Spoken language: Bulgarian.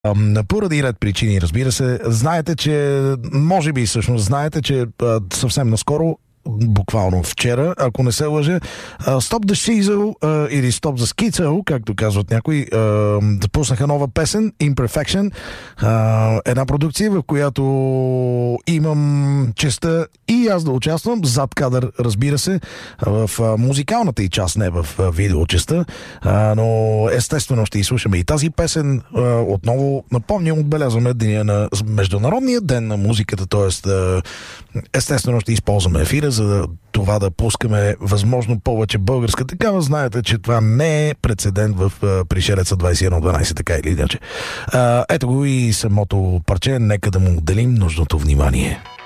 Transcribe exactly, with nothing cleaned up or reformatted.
Поради ред причини, разбира се, знаете, че може би всъщност знаете, че а, съвсем наскоро, буквално вчера, ако не се лъжа, Stop the Schizo или Stop the Schizo, както казват някои, запуснаха нова песен, Imperfection, една продукция, в която имам честа и аз да участвам зад кадър, разбира се, в музикалната и част, не в видеочеста, но естествено ще изслушаме и тази песен. Отново напомням, отбелязваме деня на Международния ден на музиката, т.е. естествено ще използваме ефира, за да, това да пускаме възможно повече българска такава. Знаете, че това не е прецедент в uh, Пришелеца двайсет и едно дванайсет, така или иначе. Uh, ето го и самото парче, нека да му отделим нужното внимание.